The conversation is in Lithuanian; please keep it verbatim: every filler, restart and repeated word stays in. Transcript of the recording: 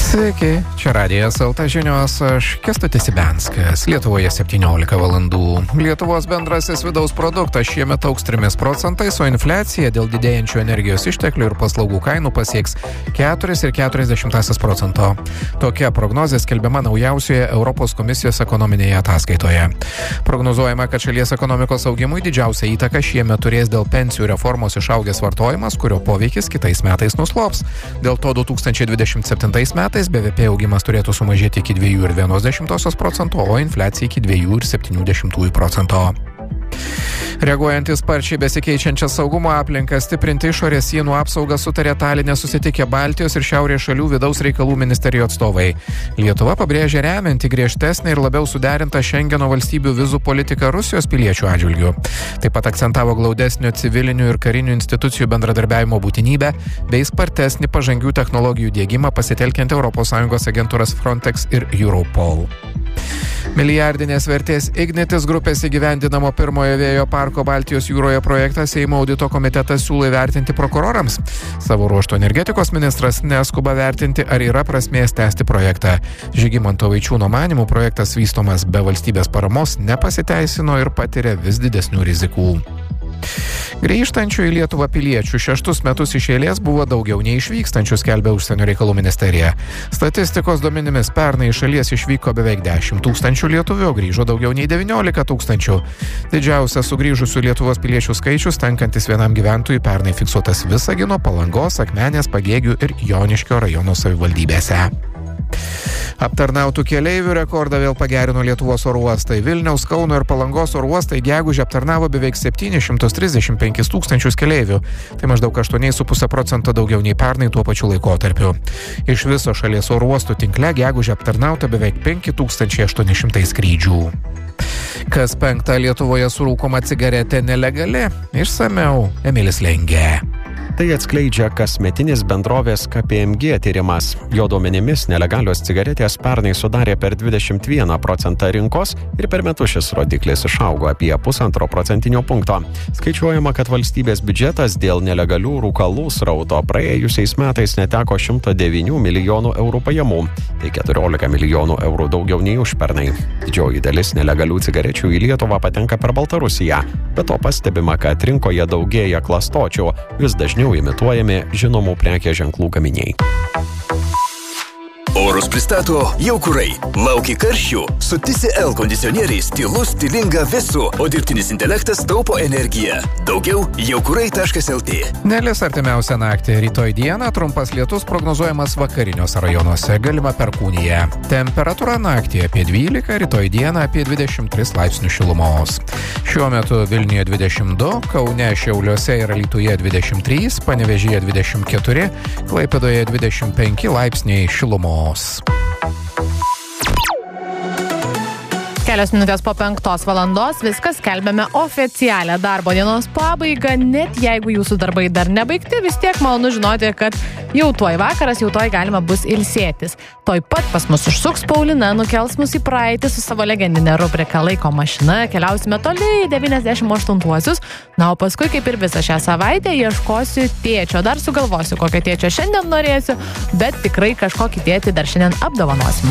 Sveiki, čia Radijas L T žinios, aš Kęstutis Ibenskas. Lietuvoje septyniolika valandų. Lietuvos bendrasis vidaus produktas šiemet augs trimis procentais, o infliacija dėl didėjančių energijos išteklių ir paslaugų kainų pasieks keturis ir keturias dešimtąsias procento. Tokia prognozė skelbiama naujausioje Europos komisijos ekonominėje ataskaitoje. Prognozuojama, kad šalies ekonomikos augimui didžiausią įtaką šiemet turės dėl pensijų reformos išaugęs vartojimas, kurio poveikis kitais metais nuslops. Dėl to du tūkstančiai dvidešimt septintais metais B V P augimas turėtų sumažėti iki dviejų ir vienos dešimtosios procento, o infliacija iki dviejų ir septynių dešimtųjų procento. Reaguojant į sparčiai besikeičiančią saugumo aplinką, stiprinti išorės sienų apsaugą sutarė Taline susitikę Baltijos ir Šiaurės šalių vidaus reikalų ministerijų atstovai. Lietuva pabrėžė remianti griežtesnę ir labiau suderintą Šengeno valstybių vizų politiką Rusijos piliečių atžvilgiu. Taip pat akcentavo glaudesnio civilinių ir karinių institucijų bendradarbiavimo būtinybę bei spartesnį pažangių technologijų diegimą pasitelkiant Europos Sąjungos agentūras Frontex ir Europol. Milijardinės vertės Ignitis grupės įgyvendinamo pirmojo vėjo parko Baltijos jūroje projektą Seimo audito komitetas siūlo įvertinti prokurorams. Savo ruožtu energetikos ministras neskuba vertinti, ar yra prasmės tęsti projektą. Žygimanto Vaičiūno manymu projektas vystomas be valstybės paramos nepasiteisino ir patiria vis didesnių rizikų. Grįžtančių į Lietuvą piliečių šeštus metus iš eilės buvo daugiau nei išvykstančių, skelbia Užsienio reikalų ministerija. Statistikos duomenimis pernai iš šalies išvyko beveik dešimt tūkstančių lietuvių, grįžo daugiau nei devyniolika tūkstančių. Didžiausias sugrįžusių Lietuvos piliečių skaičius tenkantis vienam gyventojui pernai fiksuotas Visagino, Palangos, Akmenės, Pagėgių ir Joniškio rajono savivaldybėse. Aptarnautų keleivių rekordą vėl pagerino Lietuvos oro uostai. Vilniaus, Kauno ir Palangos oro uostai gegužę aptarnavo beveik septynis šimtus trisdešimt penkis tūkstančius keleivių. Tai maždaug aštuoni su puse procento daugiau nei pernai tuo pačiu laikotarpiu. Iš viso šalies oro uostų tinkle gegužę aptarnauta beveik penki tūkstančiai aštuoni šimtai skrydžių. Kas penktą Lietuvoje surūkoma cigaretė nelegali? Išsamiau Emilis Lengė. Tai atskleidžia kasmetinis bendrovės K P M G tyrimas. Jo duomenimis nelegalios cigaretės pernai sudarė per dvidešimt vieną procentą rinkos ir per metus šis rodiklis išaugo apie pusantro procentinio punkto. Skaičiuojama, kad valstybės biudžetas dėl nelegalių rūkalų srauto praėjusiais metais neteko šimto devynių milijonų eurų pajamų. Tai keturiolika milijonų eurų daugiau nei užpernai. Didžioji dalis nelegalių cigarečių į Lietuvą patenka per Baltarusiją. Be to pastebima, kad rinkoje daugėja klastočių, vis dažniau imituojami žinomų prekės ženklų gaminiai. Orus pristato Jaukurai. Lauki karščių? Su T C L kondicionieriais tylu, stilinga vėsu, o dirbtinis intelektas taupo energiją. Daugiau jaukurai taškas L T. Nelis artimiausią naktį. Rytoj dieną trumpas lietus prognozuojamas vakariniuose rajonuose, galima perkūnija. Temperatūra naktį apie dvylika, rytoj dieną apie dvidešimt tris laipsnius šilumos. Šiuo metu Vilniuje dvidešimt du, Kaune, Šiauliuose ir Alytuje dvidešimt trys, Panevėžyje dvidešimt keturi, Klaipėdoje dvidešimt penki laipsniai šilumos. Kelios minutės po penktos valandos viskas skelbiame oficialią darbo dienos pabaigą. Net jeigu jūsų darbai dar nebaigti, vis tiek malonu žinoti, kad jau tuoj vakaras, jau tuoj galima bus ilsėtis. Toj pat pas mus užsuks Paulina, nukels mus į praeitį su savo legendinė rubrika Laiko mašina. Keliausime toli į devyniasdešimt aštuntuosius. Na, o paskui, kaip ir visą šią savaitę, ieškosiu tėčio. Dar sugalvosiu, kokio tėčio šiandien norėsiu, bet tikrai kažkokį tėtį dar šiandien apdovanosim.